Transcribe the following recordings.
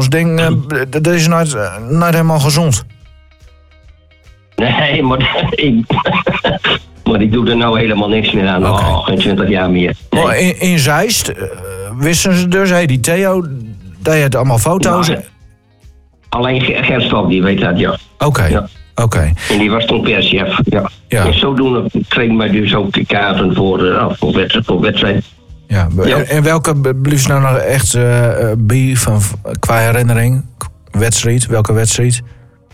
eens denken, dat is nooit helemaal gezond. Nee, maar ik doe er nou helemaal niks meer aan. Okay. Geen 20 jaar meer. Nee. Oh, in Zeist wisten ze dus, die Theo, dat je het allemaal foto's... Maar, alleen Gerstop, die weet dat, ja. Oké. Ja. Oké. En die was toen perschef, ja. En zodoende kregen wij dus ook de kaarten voor wedstrijd. Ja. En welke blijft nou nog echt bij qua herinnering? Wedstrijd? Welke wedstrijd?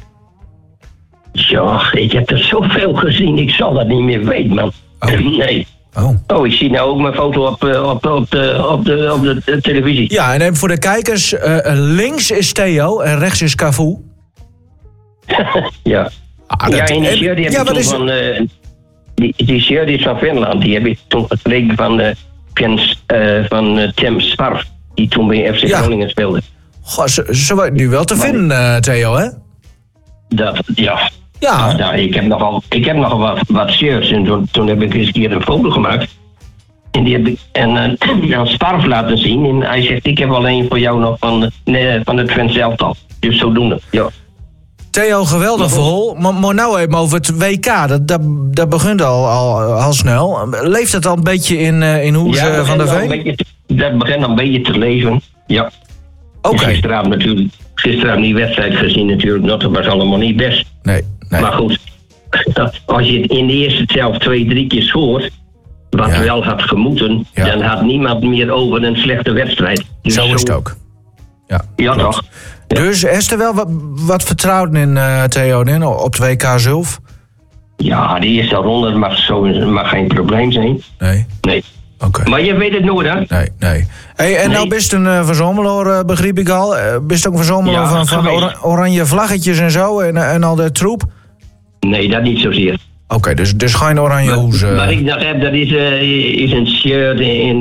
Ja, ik heb er zoveel gezien, ik zal dat niet meer weten, man. Oh. Nee. Oh, ik zie nou ook mijn foto op de televisie. Ja, en voor de kijkers, links is Theo en rechts is Cafu. Ja. En die shirt die heb ik toen van... Die shirt is van Finland, die heb ik toen gekregen van Tim Sparf, die toen bij FC Groningen speelde. Goh, ze wordt nu wel te vinden, Theo, hè? Ja. Ja. Ik heb nogal wat shirts en toen heb ik eens een keer een foto gemaakt. En die heb ik aan Sparf laten zien. En hij zegt, ik heb alleen voor jou nog van het Twents elftal. Dus zodoende, ja. Theo, geweldig verhaal. Maar nou even over het WK. Dat begint al snel. Leeft het al een beetje in Hoes van der Veen? Dat begint al een beetje te leven, ja. Oké. Gisteravond die wedstrijd gezien natuurlijk. Dat was allemaal niet best. Nee. Maar goed, als je het in de eerste helft 2-3 keer scoort, wat wel had gemoeten, dan had niemand meer over een slechte wedstrijd. Dus zo is het ook. Ja, toch? Ja. Dus is er wel wat vertrouwen in Theo op het WK zelf? Ja, die eerste ronde mag geen probleem zijn. Nee. Okay. Maar je weet het nooit, hè? Nee. Hey, en nou bist een verzamelaar, begreep ik al. Bist ook een verzamelaar van oranje vlaggetjes en zo en al dat troep? Nee, dat niet zozeer. Oké, dus geen oranje hoes. Wat ik nog heb, dat is een shirt in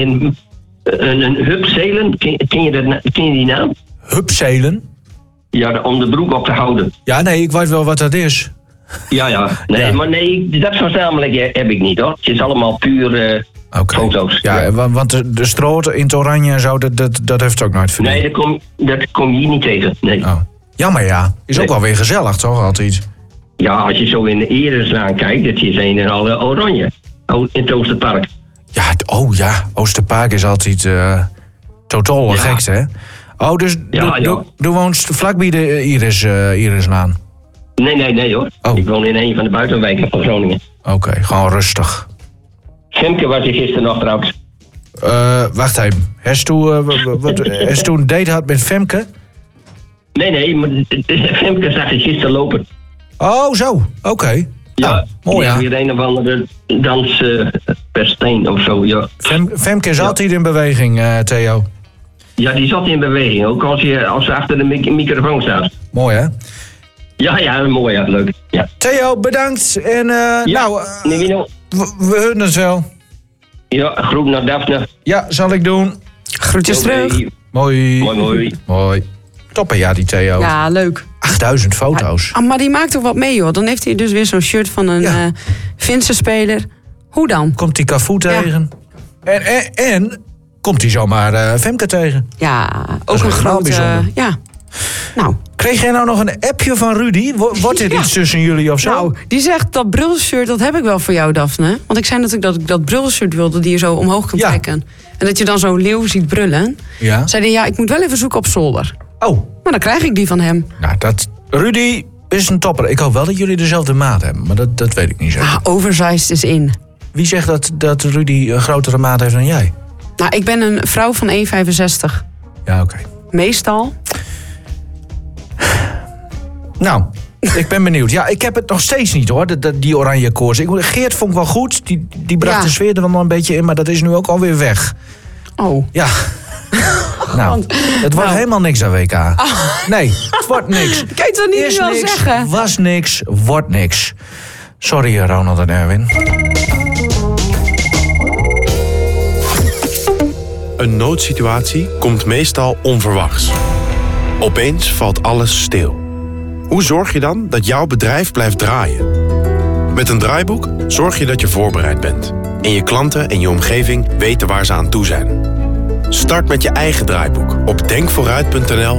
een hupzelen. Ken je die naam? Hupzelen? Ja, om de broek op te houden. Ja, nee, ik weet wel wat dat is. Ja. Nee, maar dat verzamelijk heb ik niet, hoor. Het is allemaal puur foto's. Ja, want de stroot in het oranje en zo, dat heeft ook nooit verdiend. Nee, dat kom je hier niet tegen, nee. Oh. Jammer, is ook wel weer gezellig, toch, altijd? Ja, als je zo in de Ereslaan kijkt, dat is een en al oranje. In het Oosterpark. Ja, Oosterpark is altijd totaal geks, hè? Oh, dus du woont vlakbij de Irislaan? Nee hoor. Oh. Ik woon in een van de buitenwijken van Groningen. Oké, gewoon rustig. Femke was ik gisteren nog trouwens. Wacht even. Heeft u een date gehad met Femke? Nee, maar Femke zag ik gisteren lopen. Oh, zo. Oké. Ja, mooi, ja. Weer een of andere dans per steen of zo, ja. Femke is altijd in beweging, Theo. Ja, die zat in beweging, ook als ze achter de microfoon staat. Mooi, hè? Ja, mooi, ja, leuk. Ja. Theo, bedankt. En we horen het wel. Ja, groet naar Daphne. Ja, zal ik doen. Groetjes terug. Mooi. Toppen, ja, die Theo. Ja, leuk. 8000 foto's. Maar die maakt ook wat mee, joh. Dan heeft hij dus weer zo'n shirt van een Finse speler. Hoe dan? Komt hij Cafu tegen. En komt hij zomaar Femke tegen. Ja, ook een grote... Nou. Kreeg jij nou nog een appje van Rudy? Wordt er iets tussen jullie of zo? Nou, die zegt dat brulshirt, dat heb ik wel voor jou, Daphne. Want ik zei natuurlijk dat ik dat brulshirt wilde die je zo omhoog kan trekken. En dat je dan zo'n leeuw ziet brullen. Ja. Zei hij, ik moet wel even zoeken op zolder. Oh. Maar dan krijg ik die van hem. Nou, Rudy is een topper. Ik hoop wel dat jullie dezelfde maat hebben, maar dat weet ik niet zo. Oversized is in. Wie zegt dat Rudy een grotere maat heeft dan jij? Nou, ik ben een vrouw van 1,65. Ja, oké. Meestal. Nou, ik ben benieuwd. Ja, ik heb het nog steeds niet, hoor, die oranje koers. Geert vond ik wel goed. Die bracht de sfeer er wel een beetje in, maar dat is nu ook alweer weg. Oh. Ja. Nou, het wordt helemaal niks aan WK. Nee, het wordt niks. Kan je het niet wel zeggen? Was niks, wordt niks. Sorry, Ronald en Erwin. Een noodsituatie komt meestal onverwachts. Opeens valt alles stil. Hoe zorg je dan dat jouw bedrijf blijft draaien? Met een draaiboek zorg je dat je voorbereid bent. En je klanten en je omgeving weten waar ze aan toe zijn. Start met je eigen draaiboek op denkvooruit.nl